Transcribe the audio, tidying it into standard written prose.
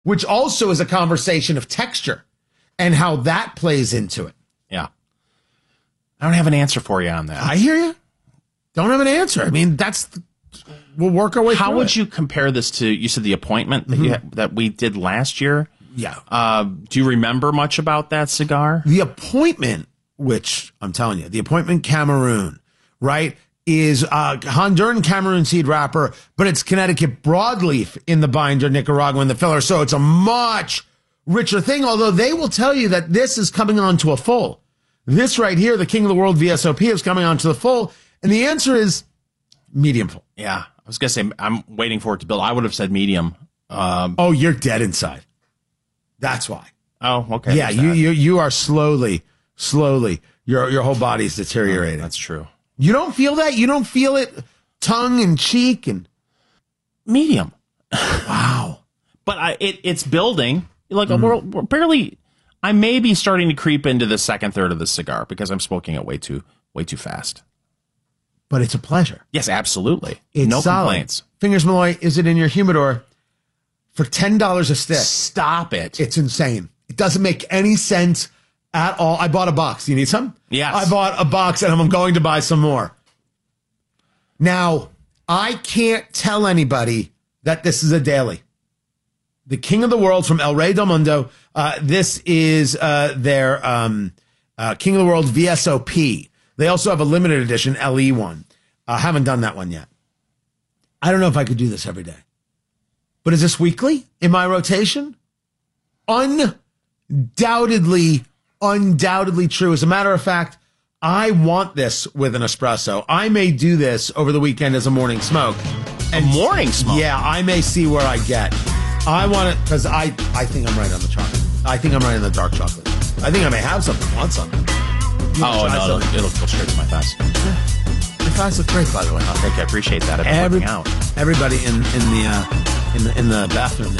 which also is a conversation of texture and how that plays into it. Yeah. I don't have an answer for you on that. I hear you. Don't have an answer. I mean, we'll work our way through it. How would you compare this to, you said the appointment that that we did last year? Yeah. Do you remember much about that cigar? The appointment, which I'm telling you, the appointment Cameroon, right, is Honduran Cameroon seed wrapper, but it's Connecticut broadleaf in the binder, Nicaraguan in the filler. So it's a much richer thing, although they will tell you that this is coming on to a full. This right here, the King of the World VSOP, is coming on to the full. And the answer is medium full. Yeah. I was going to say, I'm waiting for it to build. I would have said medium. Oh, you're dead inside. That's why. Oh, okay. Yeah, you are slowly, your whole body's deteriorating. That's true. You don't feel that? You don't feel it tongue and cheek and medium. Wow. But it's building. Like we're barely. I may be starting to creep into the second third of the cigar because I'm smoking it way too fast. But it's a pleasure. Yes, absolutely. It's no solid. complaints. Fingers Malloy, is it in your humidor for $10 a stick? Stop it. It's insane. It doesn't make any sense at all. I bought a box. You need some? Yes. I bought a box and I'm going to buy some more. Now, I can't tell anybody that this is a daily. The King of the World from El Rey del Mundo. This is their King of the World VSOP. They also have a limited edition LE one. Haven't done that one yet. I don't know if I could do this every day. But is this weekly in my rotation? Undoubtedly true. As a matter of fact, I want this with an espresso. I may do this over the weekend as a morning smoke. And morning smoke? Yeah, I may see where I get. I want it because I think I'm right on the chocolate. I think I'm right on the dark chocolate. I think I may have something. Want something? Oh, no, it'll go straight to my thighs. My thighs look great, by the way. Oh, thank you. I appreciate that. I've been working out. Everybody in the bathroom